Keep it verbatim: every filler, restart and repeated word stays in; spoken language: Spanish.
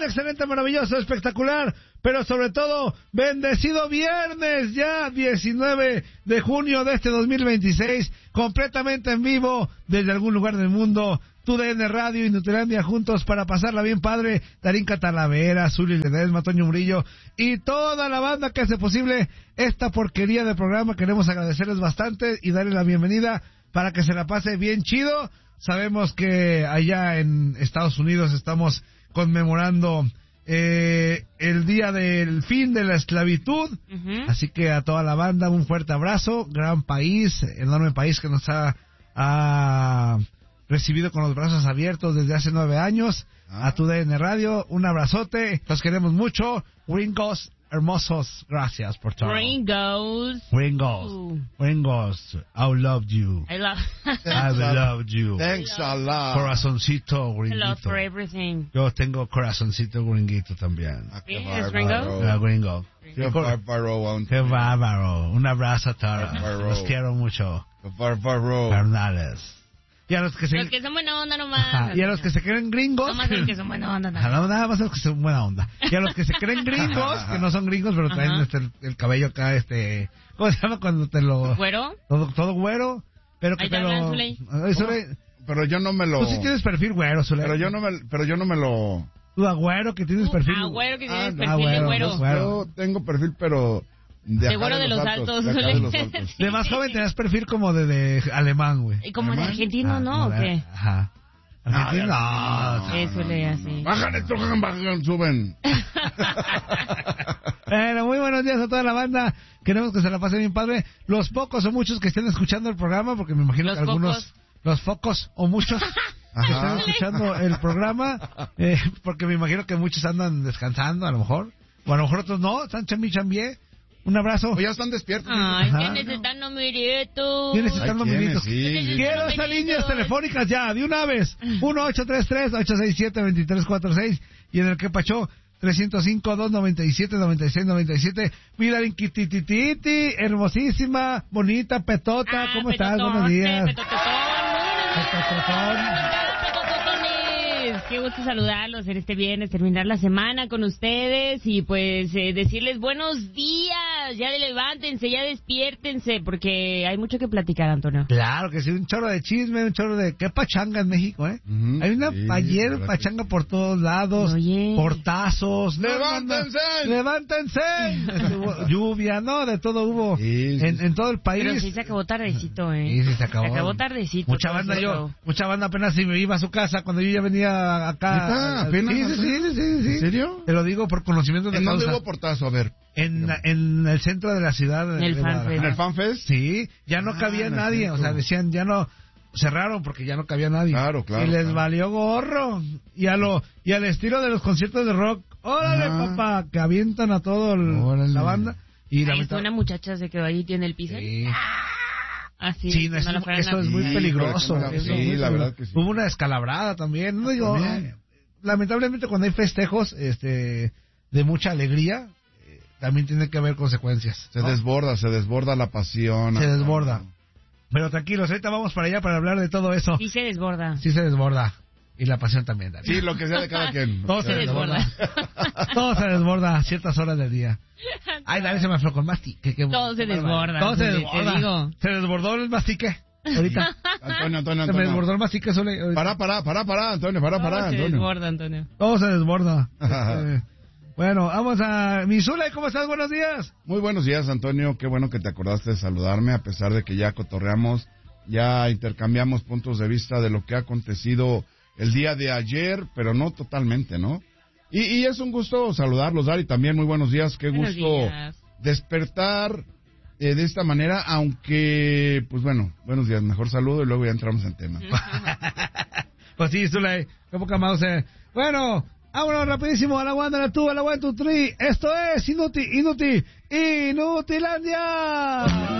excelente, maravilloso, espectacular, pero sobre todo, bendecido viernes, ya diecinueve de junio de este dos mil veintiséis, completamente en vivo, desde algún lugar del mundo, Tu D N Radio y Nutilandia juntos para pasarla bien padre, Darinka Talavera, Zuli Ledesma, Toño Murillo y toda la banda que hace posible esta porquería de programa. Queremos agradecerles bastante y darles la bienvenida para que se la pase bien chido. Sabemos que allá en Estados Unidos estamos conmemorando eh, el día del fin de la esclavitud, uh-huh. Así que a toda la banda un fuerte abrazo, gran país, enorme país que nos ha, ha recibido con los brazos abiertos desde hace nueve años, ah. A Tu D N Radio, un abrazote, los queremos mucho, gringos hermosos, gracias por todo. Gringos. Gringos. Ooh. Gringos, I love you. I love I love you. Thanks a lot. Corazoncito gringuito. I love for everything. Yo tengo corazoncito gringuito también. Ah, qué ¿Es gringo? Uh, gringo. Qué bárbaro. Qué bárbaro. Un abrazo a todos. Los quiero mucho. Qué bárbaro. Carnales. Y a los que se... Los que son buena onda nomás. Ajá. Y a los que se creen gringos... Nomás los que son buena onda. No, no, nada más a los que son buena onda. Y a los que se creen gringos, que no son gringos, pero traen este, el, el cabello acá, este... ¿Cómo se llama cuando te lo... ¿Güero? Todo, todo güero, pero que Ahí te, te lo... hablan, Zuley. Ay, Zuley. Pero yo no me lo... Tú sí tienes perfil güero, Zuley. Pero yo no me, pero yo no me lo... Tú agüero que tienes Tú, perfil... agüero que tienes Ah, perfil ah, güero, de güero. no, güero. Yo tengo perfil, pero... De, de güero de los altos. De, acá de los altos. De más joven tenías perfil como de, de alemán, güey. Y como de ¿Alemán? argentino, Ah, ¿no? ¿O de- qué? Ajá. Argentino, no. no, Eso le hace. Bajan, estrujan, bajan, suben. Bueno, muy buenos días a toda la banda. Queremos que se la pase bien padre. Los pocos o muchos que estén escuchando el programa, porque me imagino Los que algunos, pocos. los focos o muchos que están escuchando el programa, eh, porque me imagino que muchos andan descansando, a lo mejor. O a lo mejor otros no, están chambi chambié. Un abrazo. O ya están despiertos. Ay, Ajá. ¿quién necesitan numeritos? ¿Quién necesitan Ay, ¿quiénes? numeritos? Sí. Quiero esas líneas telefónicas ya, de una vez. uno ocho tres tres, ocho seis siete, dos tres cuatro seis y en el que pachó trescientos cinco, doscientos noventa y siete, noventa y seis noventa y siete. Mira, Inquitititi, hermosísima, bonita, petota, Ah, ¿cómo estás? petotón, Buenos días. petototón, Petototón. petototones. Qué gusto saludarlos en este viernes, terminar la semana con ustedes y pues eh, decirles buenos días, ya levántense, ya despiértense, porque hay mucho que platicar, Antonio. Claro que sí, un chorro de chisme, un chorro de... ¿Qué pachanga en México, eh? Uh-huh. Hay una... Sí, ayer verdad pachanga por todos lados, Oye. portazos. no, ¡Levántense! no, no, ¡Levántense! Este, hubo lluvia, ¿no? De todo hubo Sí, sí, en, en todo el país. Pero sí se acabó tardecito, ¿eh? Sí, sí, se acabó. Se acabó tardecito. Mucha todo banda eso. yo, mucha banda apenas si me iba a su casa cuando yo ya venía acá. ¿Neta? ¿Apenas? Sí, sí, sí, sí, sí, sí. ¿En serio? Te lo digo por conocimiento de ¿En dónde causa. hubo portazo? A ver. En, en el centro de la ciudad. de- En el de FanFest. Guadalajara. ¿En el FanFest? Sí, ya no Ah, cabía en el nadie, centro. o sea, decían, ya no, cerraron porque ya no cabía nadie. Claro, claro, Y les claro. valió gorro. Y a lo, y al estilo de los conciertos de rock, órale, Ajá. papá, que avientan a todo el- Órale. la banda. Y Ahí la está una muchacha se quedó ahí en el piso. Sí. Así. Sí, no, no eso, la fueran eso a es muy pisar. peligroso. Sí, eso sí, es muy la peligroso. verdad que sí. Hubo una descalabrada también. No digo, También. eh, lamentablemente cuando hay festejos este, de mucha alegría, eh, también tiene que haber consecuencias. Se ¿no? desborda, se desborda la pasión. Se desborda. Pero tranquilos, ahorita vamos para allá para hablar de todo eso. Sí se desborda. Sí se desborda. Y la pasión también, Dani. Sí, lo que sea de cada quien. Todo se se desborda. desborda. Todo se desborda a ciertas horas del día. Ay, Dani, se me aflojó el mastique. qué- Todo se qué desborda, Todo se Zuli, desborda. te digo. Se desbordó el mastique. Ahorita. Antonio, Antonio, Se me desbordó Antonio. el mastique solo. ahorita. Para, para, para, para, Antonio, para, para, Todo se Antonio. desborda, Antonio. Todo se desborda. Este, bueno, vamos a... Mi Zule, ¿cómo estás? Buenos días. Muy buenos días, Antonio. Qué bueno que te acordaste de saludarme, a pesar de que ya cotorreamos, ya intercambiamos puntos de vista de lo que ha acontecido el día de ayer, pero no totalmente, ¿no? Y, y es un gusto saludarlos, Dari, también muy buenos días. Qué Buenos gusto días. despertar eh, de esta manera, aunque, pues bueno, buenos días, mejor saludo y luego ya entramos en tema. Pues sí, Zule, qué poca mouse. Bueno, vámonos rapidísimo a la one, a la two, a la one, two, three. Esto es Inuti, Inuti, Inutilandia.